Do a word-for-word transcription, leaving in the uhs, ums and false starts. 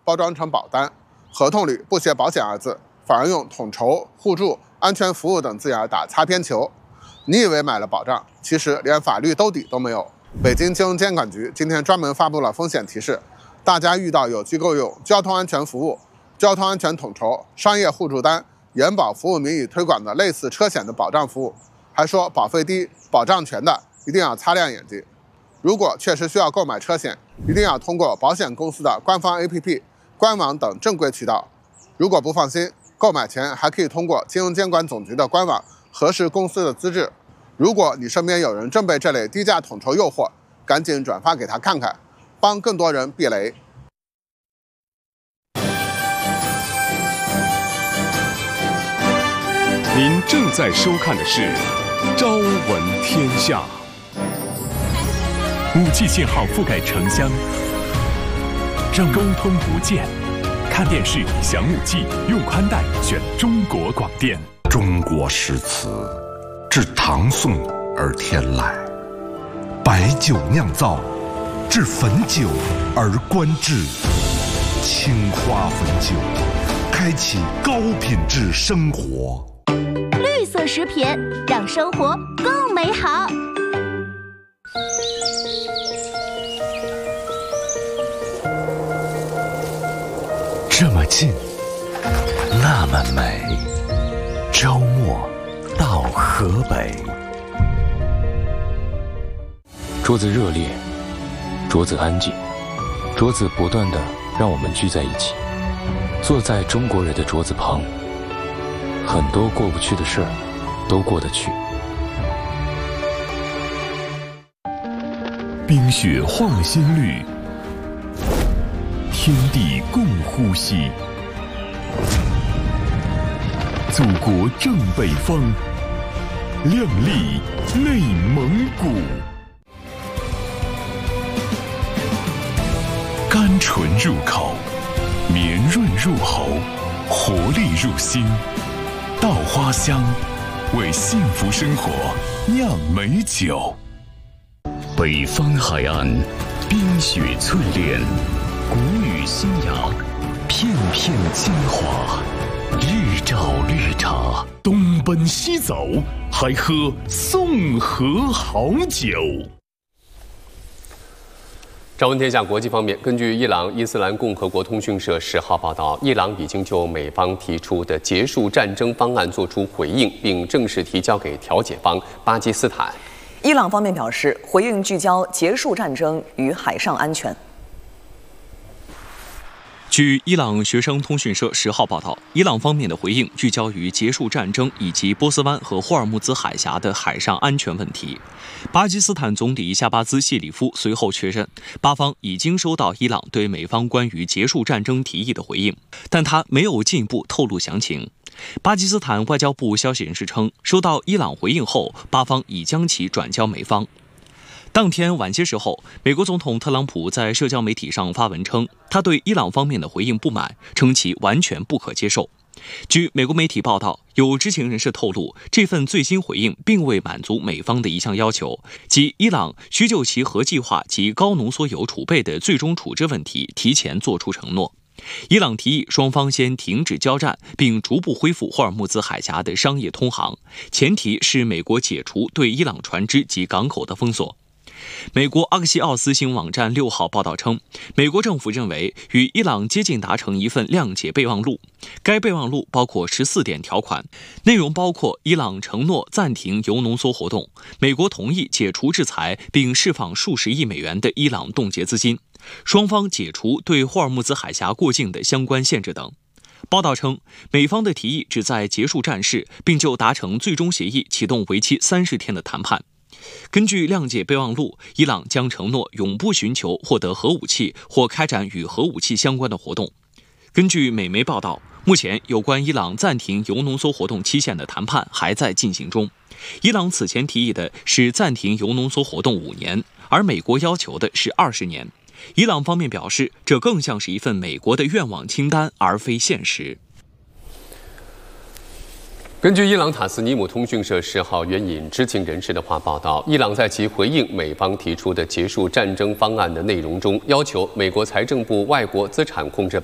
包装成保单，合同里不写保险二字，反而用统筹、互助、安全服务等字眼打擦边球。你以为买了保障，其实连法律兜底都没有。北京金融监管局今天专门发布了风险提示，大家遇到有机构用交通安全服务、交通安全统筹、商业互助单、延保服务名义推广的类似车险的保障服务，还说保费低、保障全的，一定要擦亮眼睛。如果确实需要购买车险，一定要通过保险公司的官方 A P P、官网等正规渠道。如果不放心，购买前还可以通过金融监管总局的官网核实公司的资质。如果你身边有人正被这类低价统筹诱惑，赶紧转发给他看看，帮更多人避雷。 您正在收看的是《朝闻天下》。五 G 信号覆盖城乡，让沟通不见。看电视享五 G， 用宽带选中国广电。 中国诗词自唐宋而天来，白酒酿造，至汾酒而观致。青花汾酒，开启高品质生活。 绿色食品让生活更美好。 这么近，那么美。周末到河北。 桌子热烈，桌子安静，桌子不断地让我们聚在一起。坐在中国人的桌子旁，很多过不去的事儿都过得去。 冰雪晃新绿，天地共呼吸。祖国正北方，亮丽内蒙古。甘醇入口，绵润入喉，活力入心。稻花香，为幸福生活酿美酒。北方海岸，冰雪淬炼，谷雨新芽，片片精华。日照绿茶，东奔西走，还喝宋河好酒。 朝闻天下国际方面，根据伊朗伊斯兰共和国通讯社十号报道，伊朗已经就美方提出的结束战争方案作出回应，并正式提交给调解方巴基斯坦。 伊朗方面表示，回应聚焦结束战争与海上安全。 据伊朗学生通讯社十号报道，伊朗方面的回应聚焦于结束战争以及波斯湾和霍尔木兹海峡的海上安全问题。巴基斯坦总理夏巴兹·谢里夫随后确认，巴方已经收到伊朗对美方关于结束战争提议的回应，但他没有进一步透露详情。巴基斯坦外交部消息人士称，收到伊朗回应后，巴方已将其转交美方。当天晚些时候，美国总统特朗普在社交媒体上发文称，他对伊朗方面的回应不满，称其完全不可接受。据美国媒体报道，有知情人士透露，这份最新回应并未满足美方的一项要求，即伊朗需就其核计划及高浓缩铀储备的最终处置问题提前作出承诺。伊朗提议双方先停止交战，并逐步恢复霍尔木兹海峡的商业通航，前提是美国解除对伊朗船只及港口的封锁。美国阿克西奥斯新闻网站六号报道称，美国政府认为与伊朗接近达成一份谅解备忘录，该备忘录包括十四点条款，内容包括伊朗承诺暂停铀浓缩活动，美国同意解除制裁并释放数十亿美元的伊朗冻结资金，双方解除对霍尔木兹海峡过境的相关限制等。报道称，美方的提议旨在结束战事，并就达成最终协议启动为期三十天的谈判。根据谅解备忘录，伊朗将承诺永不寻求获得核武器或开展与核武器相关的活动。根据美媒报道，目前有关伊朗暂停铀浓缩活动期限的谈判还在进行中。伊朗此前提议的是暂停铀浓缩活动五年，而美国要求的是二十年。伊朗方面表示，这更像是一份美国的愿望清单，而非现实。 根据伊朗塔斯尼姆通讯社十号援引知情人士的话报道，伊朗在其回应美方提出的结束战争方案的内容中，要求美国财政部外国资产控制